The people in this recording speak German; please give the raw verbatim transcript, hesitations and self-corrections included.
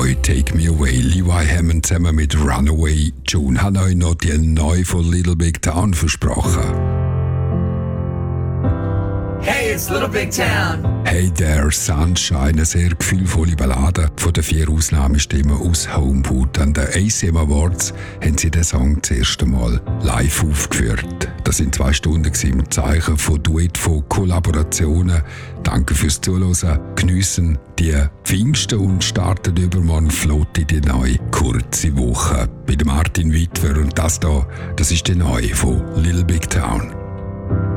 euch Take Me Away. Levi Hammond zusammen mit Runaway June hat euch noch die neue von Little Big Town versprochen. Hey, it's Little Big Town. Hey There, Sunshine, eine sehr gefühlvolle Ballade von den vier Ausnahmestimmen aus Homewood. An den A C M Awards haben sie den Song das erste Mal live aufgeführt. Das waren zwei Stunden im Zeichen von Duett, von Kollaborationen. Danke fürs Zuhören. Geniessen die Pfingsten und starten übermorgen flott in die neue kurze Woche. Bei Martin Wittwer und das hier, das ist die neue von Little Big Town.